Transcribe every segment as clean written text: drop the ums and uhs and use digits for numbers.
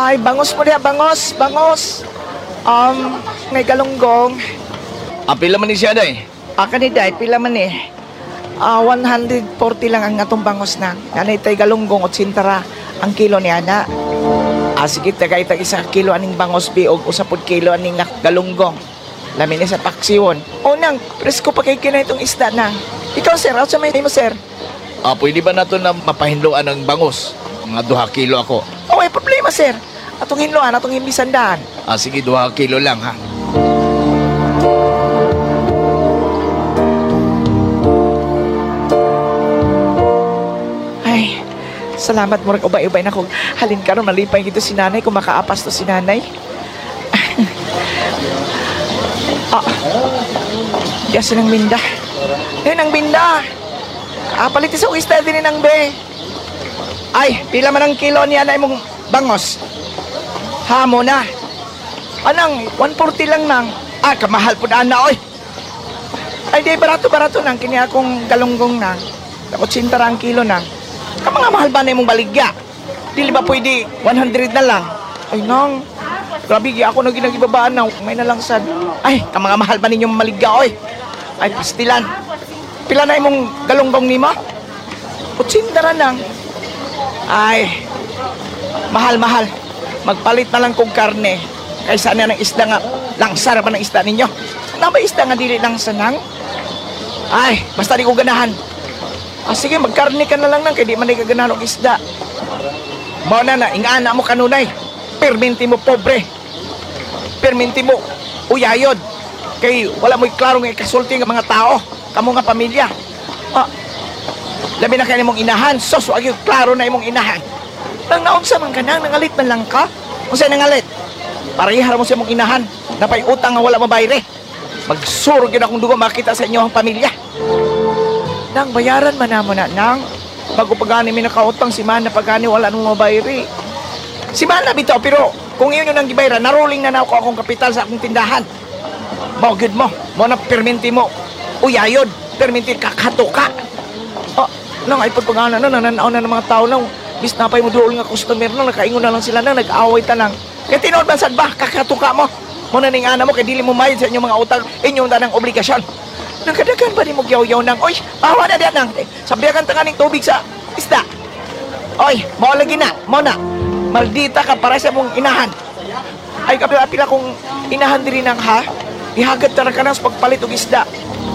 Ay, bangos mo niya, bangos, bangos. May galunggong. Apila man ni siya day. Kaniday, pila man eh. 140 lang ang atong bangos na. Nanay tay galunggong at sintara ang kilo niya na. Sige, tagay tag isa kilo aning bangos biog o 10 kilo aning galunggong. Lamin sa paksiwon. Nang, presko pa kay kinay itong isda na. Ikaw, sir, out sa may mo, sir. Pwede ba nato na mapahinloan ng bangus? Mga 2 kilo ako. May problema, sir. Atong hinloan, atong himbisandaan. Sige, 2 kilo lang ha. Ay, salamat mo rin ubay-ubay na kung halin ka rin malipay gito si nanay kung makaapas to si nanay. Diyan ng binda. Ang binda. Palitis ako isda din ng be. Ay, pila man ang kilo niya na imong bangos. Hamo na. Anang, 140 lang nang. Kamahal po na oy. Ay, di, barato-barato nang. Kini akong galunggong nang. Tapos 80 ang kilo nang. Mga mahal ba na imong baligya? Dili ba pwede 100 na lang? Ay, nang. Grabe, ako na ginagibabaan na. May nalang sad. Ay, mga mahal ba ninyong maligya, oy? Ay, pistilan. Pila na imong galunggong nima? 80 nang. Ay, mahal-mahal. Magpalit na lang kong karne. Kaysa na ng isda nga. Langsar pa ng isda ninyo. Ano ba isda nga dili lang sanang? Ay, basta di ko ganahan. Sige, magkarne ka na lang nang. Kaya di man di ka ganahan ng isda. Mo na, ingana mo kanunay. Perminti mo pobre. Perminti mo uyayod. Kay wala mo'y klaro nga ikasulti nga mga tao. Kamu nga pamilya. Labi na kayo mong inahan. Sos, wag yung klaro na imong inahan. Nang naunsa man ka nang, nangalit man lang ka. Kung sa'yo nangalit, parihara mo sa mong inahan. Napay utang nga wala mabayre. Magsurog yun akong dugo makita sa inyo ang pamilya. Nang bayaran man na mo na, nang. Bago pagani may nakautang, si Mana pagani wala nung mabayre. Si Mana bitaw, pero kung iyon yung nang gibayra, naruling na ako akong kapital sa akong tindahan. Mawagid mo, mo na perminti mo. Uyayod, perminti kakatuka. Nang ay pagpangana na, nananaw na ng mga tao lang. Bis napay mo doon nga customer na, nakaingon na lang sila na, nag-away ta lang. Kaya tinood man sad ba, kakatuka mo. Muna ning ana mo, kaya dili mo mayad sa inyong mga utang, inyong tanang obligasyon. Nagkadagan ba ni mo gyaw-yaw nang, oy, bawa na diyan nang, sabihan ka ng tubig sa isda. Oy, mo lagi na, mo na. Maldita ka para sa mong inahan. Ay, kapila kong inahan diri nang ha, ihagad ta ka na sa pagpalit og isda.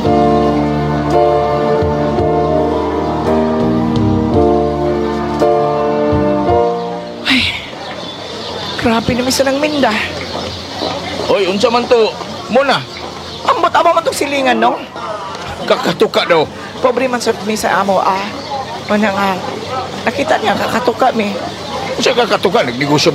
Grabe naman sa nang minda. Oy, unsa man to? Muna. Ambot-amo man itong silingan, no? Kakatuka daw. Pobre man sa amo, Manang, nakita niya, kakatuka, Unsa kakatuka? Nagnegosyo